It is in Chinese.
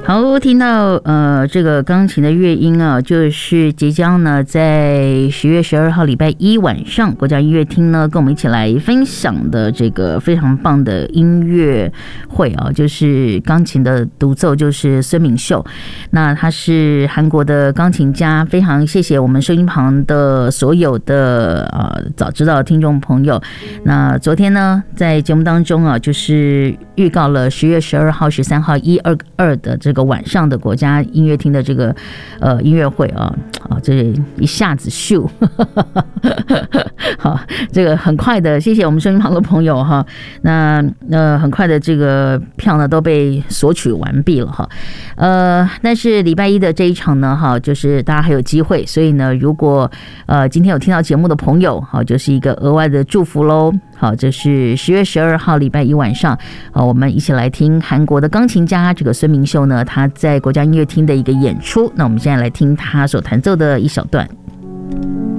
好，听到这个钢琴的乐音啊，就是即将呢在10月12号礼拜一晚上，国家音乐厅呢跟我们一起来分享的这个非常棒的音乐会啊，就是钢琴的独奏，就是孙敏秀。那他是韩国的钢琴家，非常谢谢我们收音旁的所有的早知道的听众朋友。那昨天呢，在节目当中啊，就是预告了10月12号、13号1、2的这个晚上的国家音乐厅的这个音乐会啊，这一下子秀，好，这个很快的，谢谢我们收音旁的朋友哈。那很快的这个票呢都被索取完毕了哈。但是礼拜一的这一场呢哈，就是大家还有机会，所以呢，如果今天有听到节目的朋友，好，就是一个额外的祝福喽。好，这是10月12号礼拜一晚上，我们一起来听韩国的钢琴家这个孙明秀呢，他在国家音乐厅的一个演出。那我们现在来听他所弹奏的一小段。